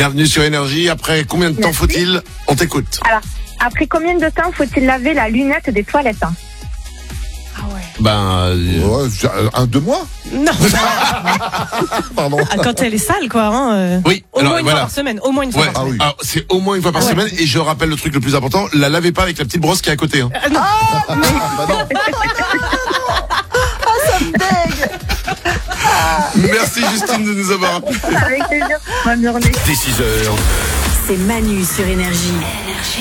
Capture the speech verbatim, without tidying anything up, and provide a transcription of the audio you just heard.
Bienvenue sur Énergie. Après combien de temps Merci. faut-il? On t'écoute. Alors, après combien de temps faut-il laver la lunette des toilettes? Ah ouais. Ben, euh, Ouais, j'ai- un, deux mois. Non. Pardon. Ah, quand elle est sale, quoi. Hein, euh, oui. Au Alors moins une voilà. fois par semaine. Au moins une fois Ouais. par Ah semaine. oui. Alors, c'est au moins une fois par Ouais. semaine. Et je rappelle le truc le plus important, la lavez pas avec la petite brosse qui est à côté. Hein. Ah, non. Bah non. Merci Justine de nous avoir appelé. Avec plaisir. Bonne journée. Dès six heures. C'est Manu sur Énergie.